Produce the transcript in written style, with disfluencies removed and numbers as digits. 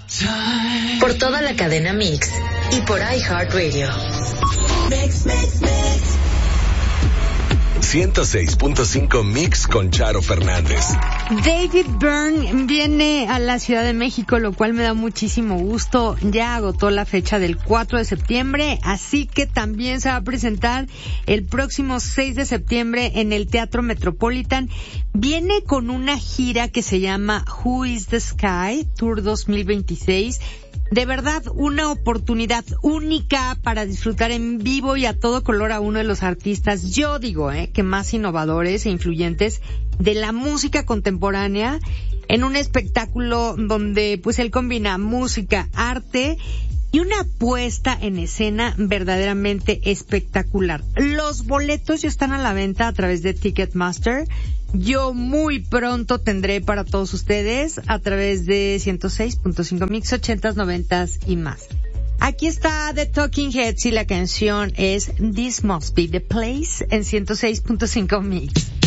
Por toda la cadena Mix y por iHeartRadio. 106.5 Mix con Charo Fernández. David Byrne viene a la Ciudad de México, lo cual me da muchísimo gusto. Ya agotó la fecha del 4 de septiembre, así que también se va a presentar el próximo 6 de septiembre en el Teatro Metropolitan. Viene con una gira que se llama Who is the Sky Tour 2026. De verdad, una oportunidad única para disfrutar en vivo y a todo color a uno de los artistas, yo digo, que más innovadores e influyentes de la música contemporánea, en un espectáculo donde pues él combina música, arte y una puesta en escena verdaderamente espectacular. Los boletos ya están a la venta a través de Ticketmaster. Yo muy pronto tendré para todos ustedes a través de 106.5 Mix 80s, 90s y más. Aquí está The Talking Heads y la canción es This Must Be the Place en 106.5 Mix.